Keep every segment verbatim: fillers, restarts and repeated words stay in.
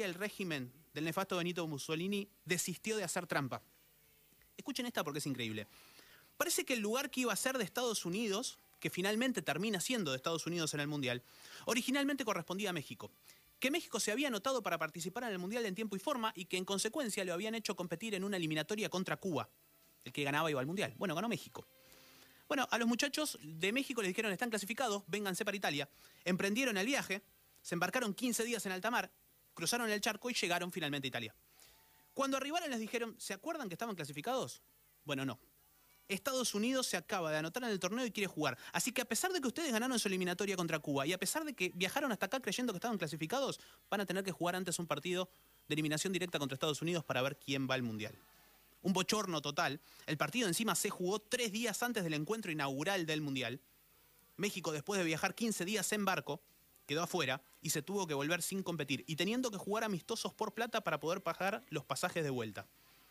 día el régimen del nefasto Benito Mussolini desistió de hacer trampa. Escuchen esta porque es increíble. Parece que el lugar que iba a ser de Estados Unidos, que finalmente termina siendo de Estados Unidos en el Mundial, originalmente correspondía a México. Que México se había anotado para participar en el Mundial en tiempo y forma y que en consecuencia lo habían hecho competir en una eliminatoria contra Cuba. El que ganaba iba al Mundial. Bueno, ganó México. Bueno, a los muchachos de México les dijeron, están clasificados, vénganse para Italia. Emprendieron el viaje, se embarcaron quince días en alta mar, cruzaron el charco y llegaron finalmente a Italia. Cuando arribaron les dijeron, ¿se acuerdan que estaban clasificados? Bueno, no. Estados Unidos se acaba de anotar en el torneo y quiere jugar. Así que a pesar de que ustedes ganaron su eliminatoria contra Cuba y a pesar de que viajaron hasta acá creyendo que estaban clasificados, van a tener que jugar antes un partido de eliminación directa contra Estados Unidos para ver quién va al Mundial. Un bochorno total. El partido encima se jugó tres días antes del encuentro inaugural del Mundial. México, después de viajar quince días en barco, quedó afuera y se tuvo que volver sin competir y teniendo que jugar amistosos por plata para poder pagar los pasajes de vuelta.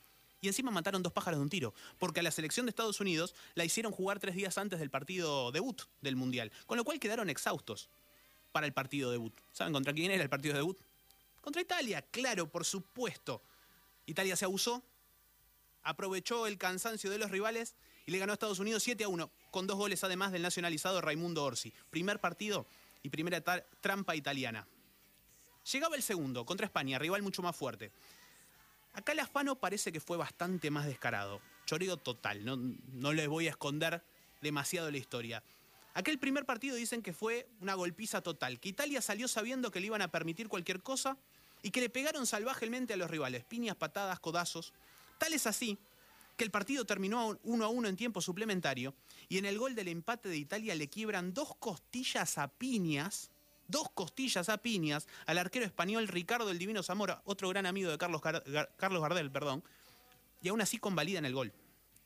Y encima mataron dos pájaros de un tiro, porque a la selección de Estados Unidos la hicieron jugar tres días antes del partido debut del Mundial, con lo cual quedaron exhaustos para el partido debut. ¿Saben contra quién era el partido debut? Contra Italia, claro, por supuesto. Italia se abusó, aprovechó el cansancio de los rivales y le ganó a Estados Unidos siete a uno, con dos goles además del nacionalizado Raimundo Orsi. Primer partido y primera trampa italiana. Llegaba el segundo, contra España, rival mucho más fuerte. Acá el afano parece que fue bastante más descarado. Choreo total, no, no les voy a esconder demasiado la historia. Aquel primer partido dicen que fue una golpiza total, que Italia salió sabiendo que le iban a permitir cualquier cosa y que le pegaron salvajemente a los rivales, piñas, patadas, codazos. Tal es así que el partido terminó uno a uno en tiempo suplementario y en el gol del empate de Italia le quiebran dos costillas a piñas, dos costillas a piñas al arquero español Ricardo el Divino Zamora, otro gran amigo de Carlos, Gar Gar Carlos Gardel, perdón, y aún así convalidan el gol.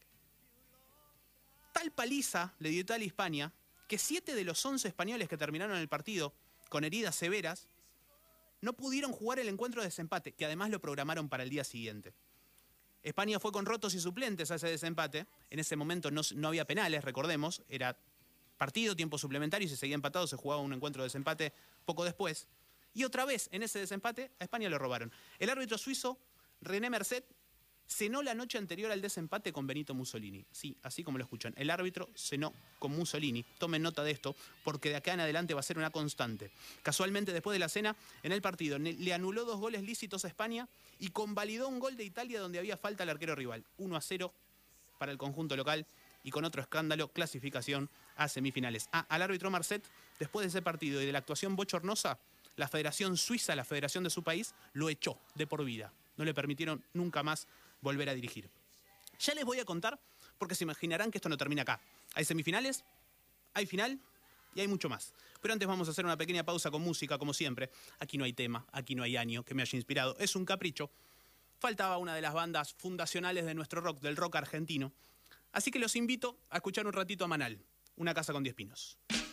Tal paliza le dio Italia a España que siete de los once españoles que terminaron el partido con heridas severas no pudieron jugar el encuentro de desempate, que además lo programaron para el día siguiente. España fue con rotos y suplentes a ese desempate. En ese momento no, no había penales, recordemos. Era partido, tiempo suplementario y si seguía empatado se jugaba un encuentro de desempate poco después. Y otra vez, en ese desempate, a España lo robaron. El árbitro suizo, René Merced, cenó la noche anterior al desempate con Benito Mussolini. Sí, así como lo escuchan. El árbitro cenó con Mussolini. Tomen nota de esto, porque de acá en adelante va a ser una constante. Casualmente, después de la cena, en el partido, le anuló dos goles lícitos a España y convalidó un gol de Italia donde había falta al arquero rival. uno a cero para el conjunto local y con otro escándalo, clasificación a semifinales. Ah, al árbitro Merced, después de ese partido y de la actuación bochornosa, la Federación Suiza, la federación de su país, lo echó de por vida. No le permitieron nunca más volver a dirigir. Ya les voy a contar, porque se imaginarán que esto no termina acá. Hay semifinales, hay final y hay mucho más. Pero antes vamos a hacer una pequeña pausa con música, como siempre. Aquí no hay tema, aquí no hay año que me haya inspirado. Es un capricho. Faltaba una de las bandas fundacionales de nuestro rock, del rock argentino. Así que los invito a escuchar un ratito a Manal, Una casa con diez pinos.